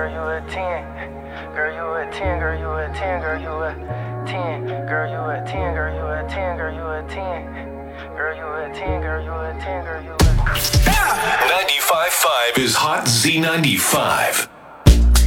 girl, you a 10. Girl, you a 10, girl, you a 10, girl, you a 10. Girl, you a 10, girl, you a 10, girl, you a 10. Girl, you a 10, girl, you a 10, girl, you a 10. 95.5 is Hot Z95.